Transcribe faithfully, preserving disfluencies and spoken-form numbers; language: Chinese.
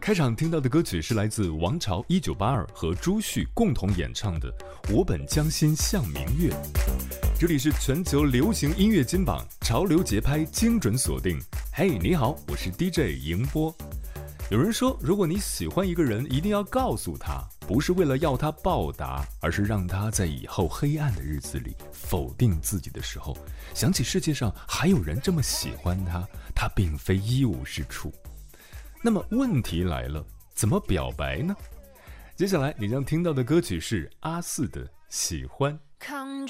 开场听到的歌曲是来自王朝一九八二和朱旭共同演唱的《我本将心向明月》。这里是全球流行音乐金榜，潮流节拍精准锁定。嘿，你好，我是 D J 迎波。有人说，如果你喜欢一个人，一定要告诉他，不是为了要他报答，而是让他在以后黑暗的日子里否定自己的时候，想起世界上还有人这么喜欢他，他并非一无是处。那么问题来了，怎么表白呢？接下来你将听到的歌曲是阿四的《喜欢》。 抗